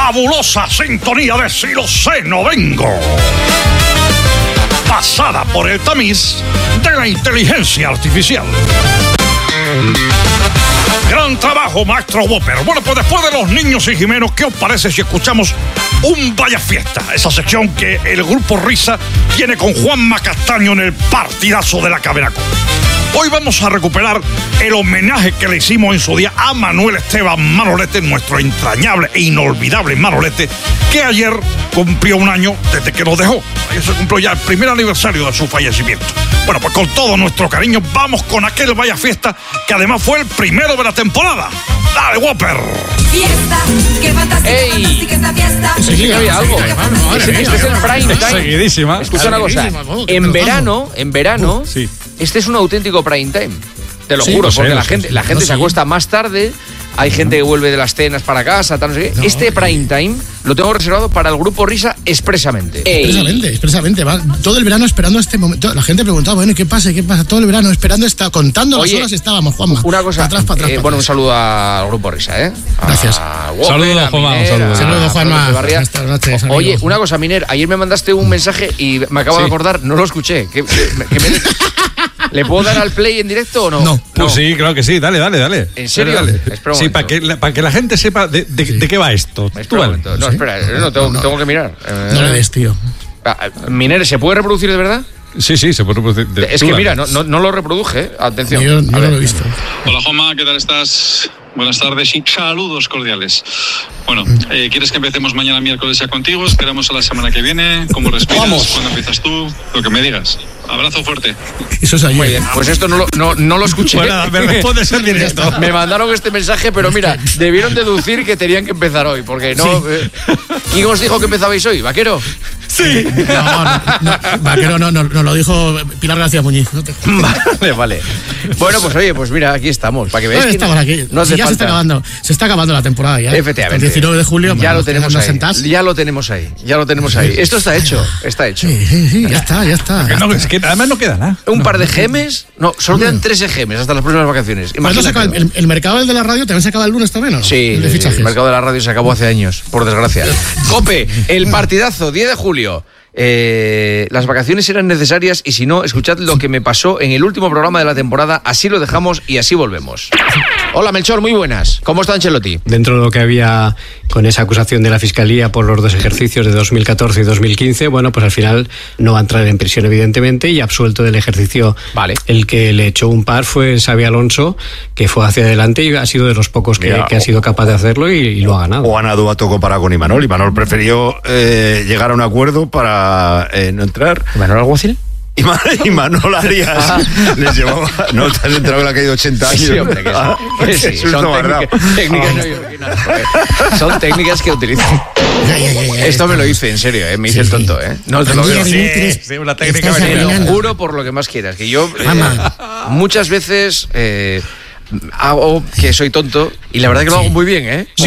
fabulosa sintonía de Si lo sé, no vengo. Pasada por el tamiz de la inteligencia artificial. Gran trabajo, maestro Whopper. Bueno, pues después de Los Niños y Jimenos, ¿qué os parece si escuchamos un Vaya Fiesta? Esa sección que el Grupo Risa tiene con Juanma Castaño en el partidazo de la Caberacó. Hoy vamos a recuperar el homenaje que le hicimos en su día a Manuel Esteban Manolete, nuestro entrañable e inolvidable Manolete, que ayer cumplió un año desde que nos dejó. Ayer se cumplió ya el primer aniversario de su fallecimiento. Bueno, pues con todo nuestro cariño vamos con aquel Vaya Fiesta, que además fue el primero de la temporada. ¡Dale, Whopper! Fiesta, qué fantástica, fantástica esta fiesta. Sí, había algo. Este es el prime time. Seguidísima. Escucha una cosa. En verano, sí. Este es un auténtico prime time. Te lo Sí, juro, lo sé, porque lo la gente se acuesta más tarde. Hay gente que vuelve de las cenas para casa, tal, no sé qué. Este prime time lo tengo reservado para el Grupo Risa expresamente. Expresamente. Va todo el verano esperando este momento. La gente preguntaba, bueno, ¿qué pasa? Todo el verano esperando, contando las horas estábamos, Juanma. Una cosa, para atrás. bueno, un saludo al Grupo Risa, ¿eh? Gracias. Saludos, Juanma. Saludos, Juanma. Buenas noches, Oye, una cosa, Miner, ayer me mandaste un mensaje y me acabo de acordar, no lo escuché. ¿Le puedo dar al play en directo o no? No. Pues sí, claro que sí. Dale. ¿En serio? Dale. Espera un Sí, momento. para que la gente sepa de qué va esto. Espera Tú un vale. momento. No, espera, tengo que mirar. No le des, tío. Miner, ¿se puede reproducir de verdad? Sí, se puede reproducir. Es que mira, no lo reproduje, Atención. Yo no lo he visto. Hola Juanma, ¿qué tal estás? Buenas tardes y saludos cordiales. Bueno, ¿quieres que empecemos mañana miércoles ya contigo? Esperamos a la semana que viene. ¿Cómo respiras? ¿Cuándo empiezas tú? Lo que me digas. Abrazo fuerte. Eso es ayer. Muy bien, pues esto no lo escuché. Bueno, me respondes en directo. Me mandaron este mensaje, pero mira, debieron deducir que tenían que empezar hoy, porque no... ¿Quién os dijo que empezabais hoy, Vaquero? Sí. No, Vaquero no lo dijo Pilar García Muñiz. Vale. Bueno, pues oye, pues mira, aquí estamos, para que veáis que estamos aquí. no hace Si ya falta. se está acabando la temporada ya. Efectivamente. El 19 de julio. Ya lo tenemos ahí. Ya lo tenemos ahí. Esto está hecho. Sí, ya está. No, es que además no queda nada. Un par de gemes. No, solo quedan 13 gemes hasta las próximas vacaciones. ¿Cuándo se acaba el mercado de la radio? ¿También se acaba el lunes también, o no? Sí, el de fichajes. el mercado de la radio se acabó hace años, por desgracia. COPE, el partidazo, 10 de julio. Las vacaciones eran necesarias y si no, escuchad lo que me pasó en el último programa de la temporada. Así lo dejamos y así volvemos. Hola Melchor, muy buenas. ¿Cómo está Ancelotti? Dentro de lo que había con esa acusación de la Fiscalía por los dos ejercicios de 2014 y 2015, bueno, pues al final no va a entrar en prisión evidentemente y absuelto del ejercicio. Vale. El que le echó un par fue Xabi Alonso, que fue hacia adelante y ha sido de los pocos que ha sido capaz de hacerlo y lo ha ganado. O Ana Duato comparado con Imanol. Imanol prefirió llegar a un acuerdo para no entrar. ¿Imanol Alguacil? Imanol Arias les llevaba. No te has entrado que le ha caído 80 años. Sí, hombre, que sí. Son técnicas que utilizan. Esto me lo hice, en serio, me hice el tonto, No te lo digo. Sí, una técnica. Te lo juro por lo que más quieras, que yo muchas veces hago que soy tonto y la verdad que lo hago muy bien, Sí.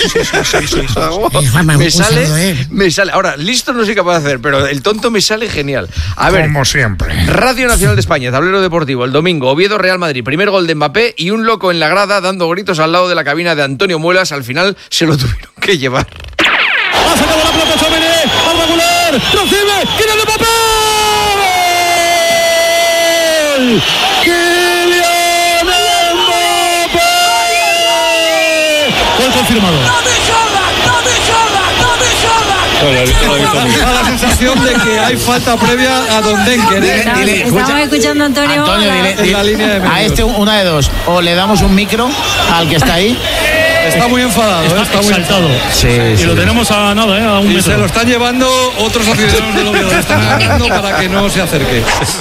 Me sale. Ahora, listo no soy capaz de hacer, pero el tonto me sale genial. A ver, Como siempre. Radio Nacional de España, tablero deportivo, el domingo, Oviedo Real Madrid, primer gol de Mbappé y un loco en la grada dando gritos al lado de la cabina de Antonio Muelas. Al final se lo tuvieron que llevar. Ha sacado la pelota Chomene, al regular, recibe, ¡Kylian Mbappé! ¡Kylian Mbappé! Gol confirmado. Da la sensación de que hay falta previa a Don Denker. Estamos escuchando a Antonio. En la línea de medios. Una de dos. O le damos un micro al que está ahí. Está muy enfadado, Está muy exaltado. Sí. Lo tenemos a nada, a un Y metro. se lo están llevando otros aficionados del Oviedo. Le están ganando para que no se acerque.